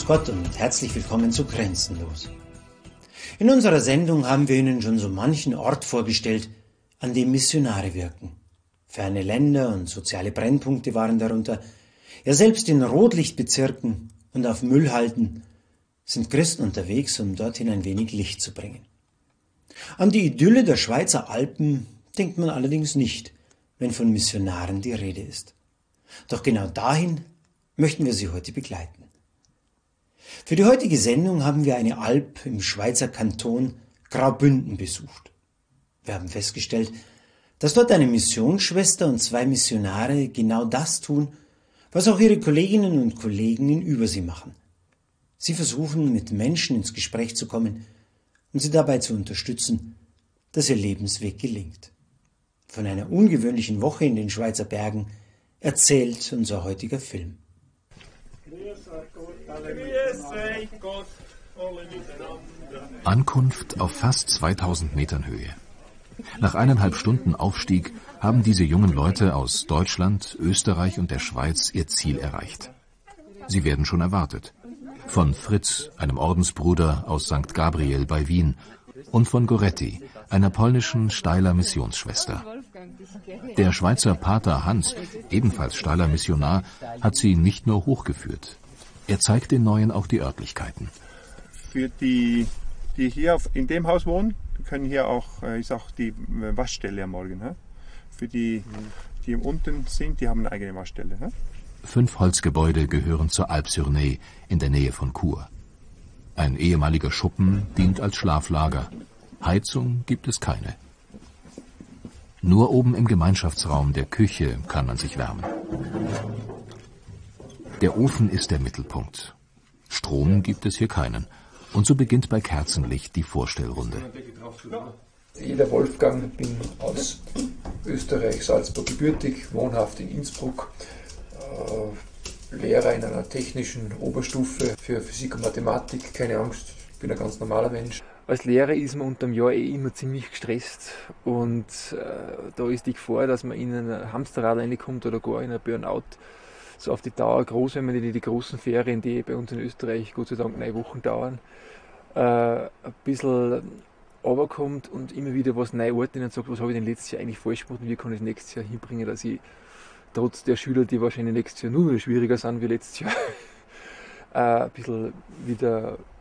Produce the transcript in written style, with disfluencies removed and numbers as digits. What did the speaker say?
Grüß Gott und herzlich willkommen zu Grenzenlos. In unserer Sendung haben wir Ihnen schon so manchen Ort vorgestellt, an dem Missionare wirken. Ferne Länder und soziale Brennpunkte waren darunter. Ja, selbst in Rotlichtbezirken und auf Müllhalden sind Christen unterwegs, um dorthin ein wenig Licht zu bringen. An die Idylle der Schweizer Alpen denkt man allerdings nicht, wenn von Missionaren die Rede ist. Doch genau dahin möchten wir Sie heute begleiten. Für die heutige Sendung haben wir eine Alp im Schweizer Kanton Graubünden besucht. Wir haben festgestellt, dass dort eine Missionsschwester und 2 Missionare genau das tun, was auch ihre Kolleginnen und Kollegen in Übersee machen. Sie versuchen, mit Menschen ins Gespräch zu kommen und sie dabei zu unterstützen, dass ihr Lebensweg gelingt. Von einer ungewöhnlichen Woche in den Schweizer Bergen erzählt unser heutiger Film. Ankunft auf fast 2000 Metern Höhe. Nach 1,5 Stunden Aufstieg haben diese jungen Leute aus Deutschland, Österreich und der Schweiz ihr Ziel erreicht. Sie werden schon erwartet. Von Fritz, einem Ordensbruder aus St. Gabriel bei Wien, und von Goretti, einer polnischen Steiler Missionsschwester. Der Schweizer Pater Hans, ebenfalls Steiler Missionar, hat sie nicht nur hochgeführt. Er zeigt den Neuen auch die Örtlichkeiten. Für die hier in dem Haus wohnen, können hier auch, ist auch die Waschstelle am Morgen. Für die unten sind, die haben eine eigene Waschstelle. 5 Holzgebäude gehören zur Alpes-sur-Ney in der Nähe von Chur. Ein ehemaliger Schuppen dient als Schlaflager. Heizung gibt es keine. Nur oben im Gemeinschaftsraum der Küche kann man sich wärmen. Der Ofen ist der Mittelpunkt. Strom gibt es hier keinen. Und so beginnt bei Kerzenlicht die Vorstellrunde. Ich, der Wolfgang, bin aus Österreich, Salzburg gebürtig, wohnhaft in Innsbruck, Lehrer in einer technischen Oberstufe für Physik und Mathematik. Keine Angst, ich bin ein ganz normaler Mensch. Als Lehrer ist man unter dem Jahr immer ziemlich gestresst und da ist die Gefahr, dass man in ein Hamsterrad reinkommt oder gar in ein Burnout, so auf die Dauer groß, wenn man die großen Ferien, die bei uns in Österreich Gott sei Dank 9 Wochen dauern, ein bisschen runterkommt und immer wieder was neu ordnet und sagt, was habe ich denn letztes Jahr eigentlich falsch gemacht und wie kann ich das nächstes Jahr hinbringen, dass ich trotz der Schüler, die wahrscheinlich nächstes Jahr nur schwieriger sind wie letztes Jahr, ein bisschen wieder